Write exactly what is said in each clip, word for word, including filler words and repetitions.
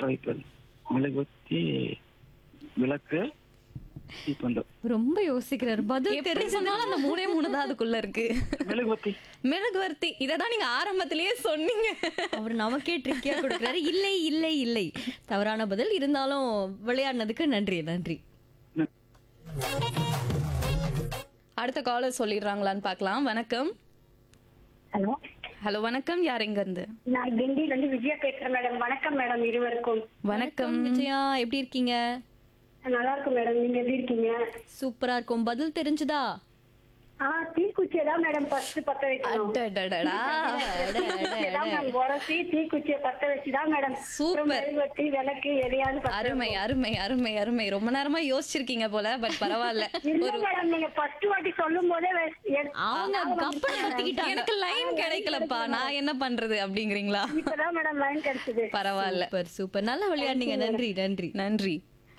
பற்ற வைப்பது. மெழுகுவர்த்தி, விளக்கு, தீப்பந்தம். ரொம்ப யோசிக்கிறாரு. பதில் எப்படி தெரிஞ்சதுனால சொன்னாலும் அந்த மூணே மூணு தான் அதுக்குள்ள இருக்கு. மெழுகுவர்த்தி. மெழுகுவர்த்தி இததான் நீங்க ஆரம்பத்திலேயே சொன்னீங்க. அவர் நமக்கே ட்ரிக்கியா கொடுக்குறாரு. இல்லை இல்லை இல்லை தவறான பதில். இருந்தாலும் விளையாடினதுக்கு நன்றி நன்றி. அடுத்த காலர் சொல்லிடுறாங்களான்னு பார்க்கலாம். வணக்கம். ஹலோ ஹலோ வணக்கம். யார் எங்க இருந்து? நான் கிண்டில இருந்து விஜயா பேசுறேன் மேடம். வணக்கம் மேடம் இருவருக்கும். வணக்கம். விஜயா எப்படி இருக்கீங்க? நல்லா இருக்கும் மேடம். நீங்க எப்படி இருக்கீங்க? சூப்பரா இருக்கும். பதில் தெரிஞ்சுதா? ஆ தீக்குச்சியை தான் மேடம் ஃபர்ஸ்ட் பத்த வைக்கணும். அடடடடா. தீக்குச்சியை தான் மேடம் உரசி தீக்குச்சியை பத்த வச்சுதான் மேடம் சூப்பர். மெழுகுவர்த்தி, விளக்கு எதையாவது பத்த அருமை அருமை அருமை அருமை. ரொம்ப நேரமா யோசிச்சிருக்கீங்க போல. பட் பரவாயில்ல. இல்ல மேடம், நீங்க ஃபர்ஸ்ட் வாட்டி சொல்லும் போதே வே- எ- அவங்க கப்பல் கத்திக்கிட்டாங்க. எனக்கு லைன் கிடைக்கலப்பா, நான் என்ன பண்றது அப்படிங்கிறீங்களா? இப்பதான் மேடம் லைன் கிடைச்சது. பரவாயில்ல. சூப்பர் சூப்பர் நல்லா விளையாடுனீங்க. நன்றி நன்றி நன்றி.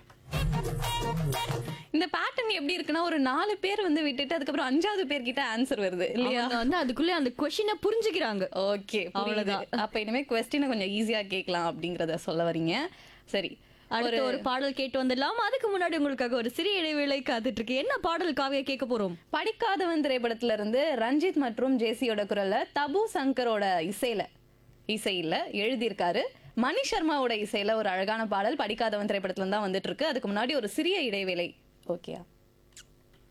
இந்த பேட்டர்ன் எப்படி இருக்குன்னா, ஒரு நாலு பேர் வந்து விட்டுட்டு அதுக்கப்புறம் அஞ்சாவது பேர் கிட்ட ஆன்சர் வருது இல்லையா? அவங்க வந்து அதுக்குள்ள அந்த கொஸ்டினை புரிஞ்சுக்கிறாங்க. ஓகே, அவ்வளவுதான். அவ்வளவுதான். அப்ப இனிமே கொஸ்டினை கொஞ்சம் ஈஸியா கேட்கலாம் அப்படிங்கறத சொல்ல வரீங்க. சரி, அடுத்த ஒரு பாடல் கேட்டு வந்துடலாம். அதுக்கு முன்னாடி உங்களுக்காக ஒரு சிறிய இடைவேளை காத்துட்டு இருக்கு. என்ன பாடல் காவியா கேட்க போறோம்? படிக்காதவன் திரைப்படத்துல இருந்து ரஞ்சித் மற்றும் ஜேசியோட குரல்ல தபு சங்கரோட இசையில இசையில எழுதியிருக்காரு. மணி சர்மாவோட இசையில ஒரு அழகான பாடல் படிக்காதவன் திரைப்படத்துல தான் வந்துட்டு இருக்கு. அதுக்கு முன்னாடி ஒரு சிறிய இடைவேளை. ஓகே.